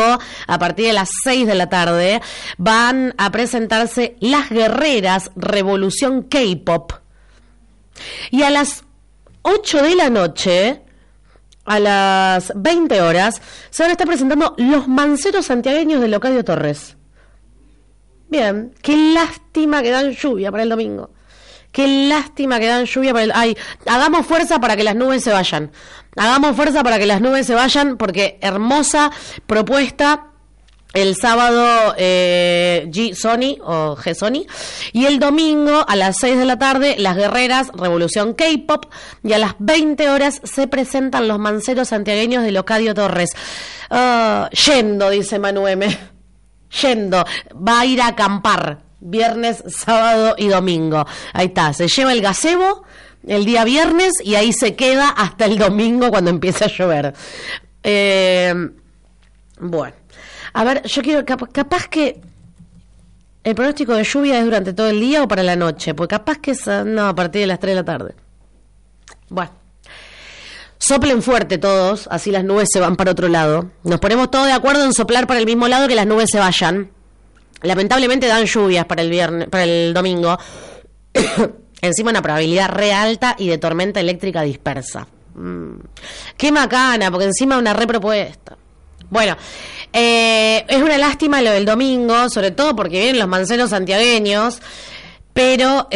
a partir de las 6 de la tarde, van a presentarse Las Guerreras, Revolución K-Pop. Y a las 8 de la noche, a las 20 horas, se van a estar presentando Los Manceros Santiagueños de Locadio Torres. Bien, qué lástima que dan lluvia para el domingo. Qué lástima que dan lluvia para el... Ay, hagamos fuerza para que las nubes se vayan. Hagamos fuerza para que las nubes se vayan, porque hermosa propuesta el sábado G-Sony o G-Sony. Y el domingo a las 6 de la tarde, Las Guerreras, Revolución K-Pop. Y a las 20 horas se presentan Los Manceros Santiagueños de Locadio Torres. Yendo, dice Manu M. Yendo. Va a ir a acampar. Viernes, sábado y domingo. Ahí está, se lleva el gazebo el día viernes y ahí se queda hasta el domingo cuando empiece a llover. Bueno, a ver, yo quiero, capaz que el pronóstico de lluvia es durante todo el día o para la noche, porque capaz que es a partir de las 3 de la tarde. Bueno, soplen fuerte todos, así las nubes se van para otro lado. Nos ponemos todos de acuerdo en soplar para el mismo lado, que las nubes se vayan. Lamentablemente dan lluvias para el domingo. Encima una probabilidad re alta y de tormenta eléctrica dispersa. Qué macana, porque encima una repropuesta. Bueno, es una lástima lo del domingo, sobre todo porque vienen los manceros santiagueños, pero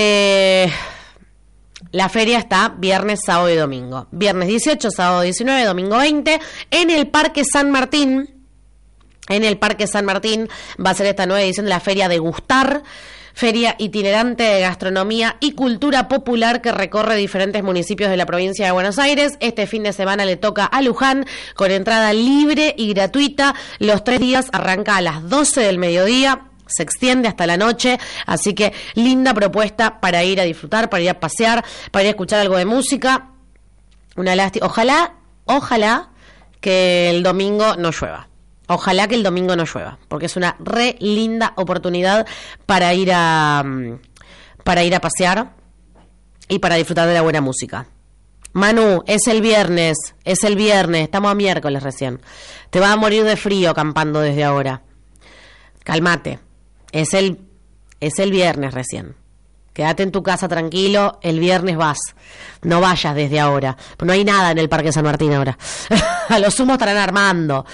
la feria está viernes, sábado y domingo. Viernes 18, sábado 19, domingo 20, en el Parque San Martín. En el Parque San Martín va a ser esta nueva edición de la Feria Degustar, feria itinerante de gastronomía y cultura popular que recorre diferentes municipios de la provincia de Buenos Aires. Este fin de semana le toca a Luján, con entrada libre y gratuita. Los 3 días arranca a las 12 del mediodía, se extiende hasta la noche, así que linda propuesta para ir a disfrutar, para ir a pasear, para ir a escuchar algo de música. Una lástima. Ojalá que el domingo no llueva. Ojalá que el domingo no llueva, porque es una re linda oportunidad para ir a pasear y para disfrutar de la buena música. Manu, es el viernes, estamos a miércoles recién. Te vas a morir de frío acampando desde ahora. Cálmate, es el viernes recién. Quédate en tu casa tranquilo, el viernes vas. No vayas desde ahora, pues no hay nada en el Parque San Martín ahora. A lo sumo estarán armando.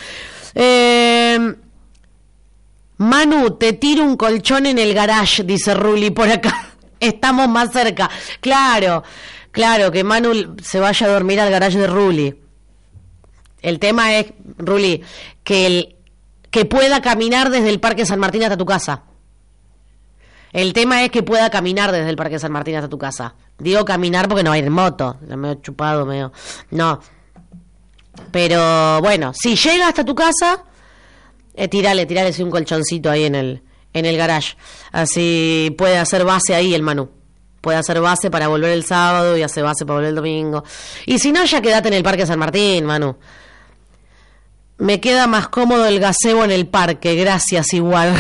Manu, te tiro un colchón en el garage, dice Ruli por acá. Estamos más cerca. Claro, que Manu se vaya a dormir al garage de Ruli. El tema es, Ruli, que pueda caminar desde el Parque San Martín hasta tu casa. El tema es que pueda caminar desde el Parque San Martín hasta tu casa. Digo caminar porque no va a ir en moto. Medio chupado, medio... No. Pero bueno, si llega hasta tu casa, tirale un colchoncito ahí en el garage. Así puede hacer base ahí el Manu. Puede hacer base para volver el sábado y hace base para volver el domingo. Y si no, ya quédate en el Parque San Martín, Manu. Me queda más cómodo el gazebo en el parque, gracias igual.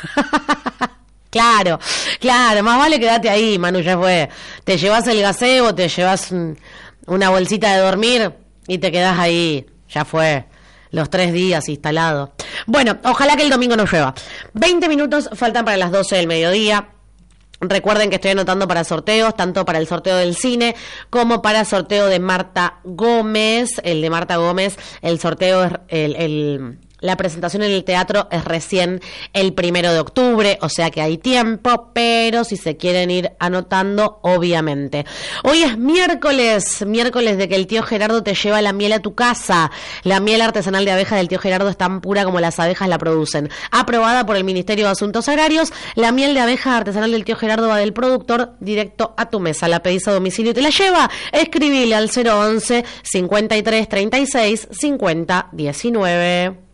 Claro, más vale quédate ahí, Manu, ya fue. Te llevas el gazebo, te llevas una bolsita de dormir y te quedás ahí, ya fue, los 3 días instalado. Bueno, ojalá que el domingo no llueva. 20 minutos faltan para las 12 del mediodía. Recuerden que estoy anotando para sorteos, tanto para el sorteo del cine como para el sorteo de Marta Gómez. El de Marta Gómez, el sorteo es la presentación en el teatro es recién el 1 de octubre, o sea que hay tiempo, pero si se quieren ir anotando, obviamente. Hoy es miércoles de que el tío Gerardo te lleva la miel a tu casa. La miel artesanal de abeja del tío Gerardo es tan pura como las abejas la producen. Aprobada por el Ministerio de Asuntos Agrarios, la miel de abeja artesanal del tío Gerardo va del productor directo a tu mesa. La pedís a domicilio y te la lleva. Escribile al 011 53 36 50 19.